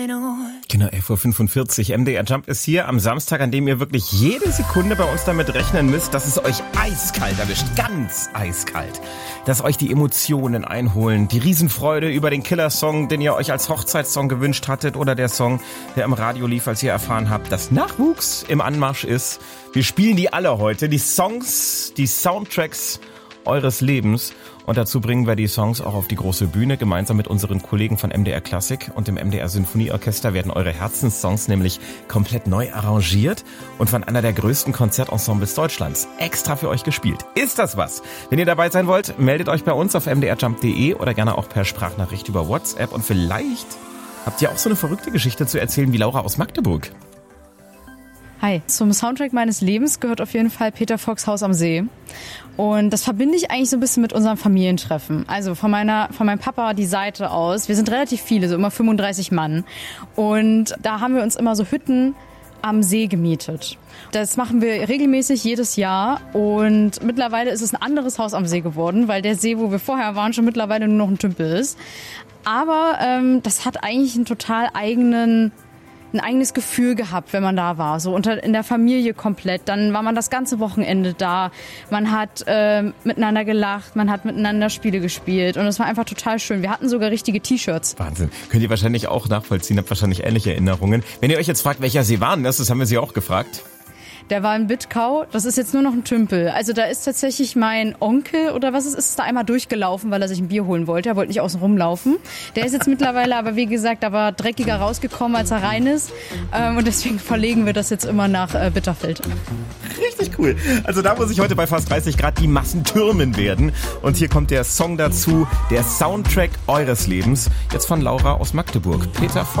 Genau, 11.45 Uhr. MDR Jump ist hier am Samstag, an dem ihr wirklich jede Sekunde bei uns damit rechnen müsst, dass es euch eiskalt erwischt. Ganz eiskalt. Dass euch die Emotionen einholen. Die Riesenfreude über den Killer-Song, den ihr euch als Hochzeitssong gewünscht hattet. Oder der Song, der im Radio lief, als ihr erfahren habt, dass Nachwuchs im Anmarsch ist. Wir spielen die alle heute. Die Songs, die Soundtracks eures Lebens. Und dazu bringen wir die Songs auch auf die große Bühne. Gemeinsam mit unseren Kollegen von MDR Klassik und dem MDR Sinfonieorchester werden eure Herzenssongs nämlich komplett neu arrangiert und von einer der größten Konzertensembles Deutschlands extra für euch gespielt. Ist das was? Wenn ihr dabei sein wollt, meldet euch bei uns auf mdrjump.de oder gerne auch per Sprachnachricht über WhatsApp. Und vielleicht habt ihr auch so eine verrückte Geschichte zu erzählen wie Laura aus Magdeburg. Hi, zum Soundtrack meines Lebens gehört auf jeden Fall Peter Fox Haus am See. Und das verbinde ich eigentlich so ein bisschen mit unserem Familientreffen. Also von meinem Papa die Seite aus. Wir sind relativ viele, so immer 35 Mann. Und da haben wir uns immer so Hütten am See gemietet. Das machen wir regelmäßig jedes Jahr. Und mittlerweile ist es ein anderes Haus am See geworden, weil der See, wo wir vorher waren, schon mittlerweile nur noch ein Tümpel ist. Aber das hat eigentlich einen total ein eigenes Gefühl gehabt, wenn man da war, so in der Familie komplett. Dann war man das ganze Wochenende da. Man hat miteinander gelacht, man hat miteinander Spiele gespielt und es war einfach total schön. Wir hatten sogar richtige T-Shirts. Wahnsinn. Könnt ihr wahrscheinlich auch nachvollziehen, habt wahrscheinlich ähnliche Erinnerungen. Wenn ihr euch jetzt fragt, welcher See war denn das haben wir sie auch gefragt. Der war in Bittkau, das ist jetzt nur noch ein Tümpel. Also da ist tatsächlich mein Onkel oder was es ist da einmal durchgelaufen, weil er sich ein Bier holen wollte. Er wollte nicht außen rumlaufen. Der ist jetzt mittlerweile aber, wie gesagt, aber dreckiger rausgekommen, als er rein ist. Und deswegen verlegen wir das jetzt immer nach Bitterfeld. Richtig cool. Also da muss ich heute bei fast 30 Grad die Massen türmen werden. Und hier kommt der Song dazu, der Soundtrack eures Lebens. Jetzt von Laura aus Magdeburg. Peter Fox.